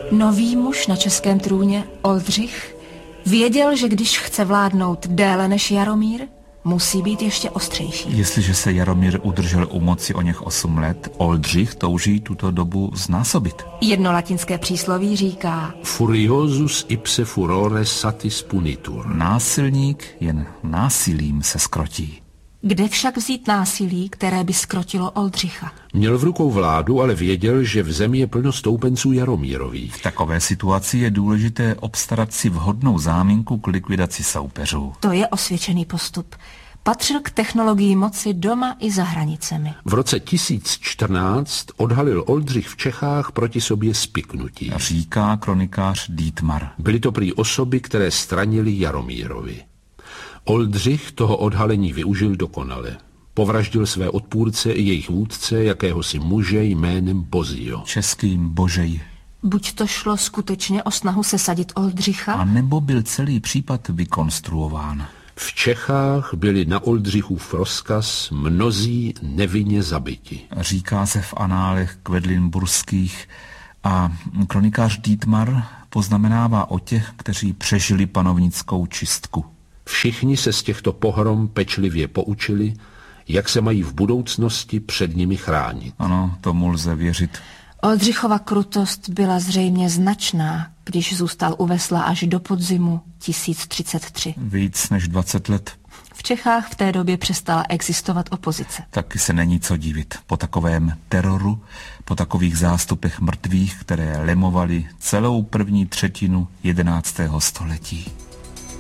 Nový muž na českém trůně, Oldřich, věděl, že když chce vládnout déle než Jaromír, musí být ještě ostřejší. Jestliže se Jaromír udržel u moci o něch 8 let, Oldřich touží tuto dobu znásobit. Jedno latinské přísloví říká: Furiosus ipse furore satis punitur. Násilník jen násilím se skrotí. Kde však vzít násilí, které by skrotilo Oldřicha? Měl v rukou vládu, ale věděl, že v zemi je plno stoupenců Jaromírových. V takové situaci je důležité obstarat si vhodnou záminku k likvidaci soupeřů. To je osvědčený postup. Patřil k technologii moci doma i za hranicemi. V roce 1014 odhalil Oldřich v Čechách proti sobě spiknutí. Říká kronikář Dietmar. Byly to prý osoby, které stranily Jaromírovi. Oldřich toho odhalení využil dokonale. Povraždil své odpůrce i jejich vůdce, jakéhosi muže jménem Bozio. Českým Božej. Buď to šlo skutečně o snahu sesadit Oldřicha, a nebo byl celý případ vykonstruován. V Čechách byli na Oldřichův rozkaz mnozí nevinně zabiti. Říká se v análech kvedlinburských a kronikář Dietmar poznamenává o těch, kteří přežili panovnickou čistku. Všichni se z těchto pohrom pečlivě poučili, jak se mají v budoucnosti před nimi chránit. Ano, tomu lze věřit. Oldřichova krutost byla zřejmě značná, když zůstal u vesla až do podzimu 1033. Víc než 20 let. V Čechách v té době přestala existovat opozice. Taky se není co divit. Po takovém teroru, po takových zástupech mrtvých, které lemovaly celou první třetinu 11. století.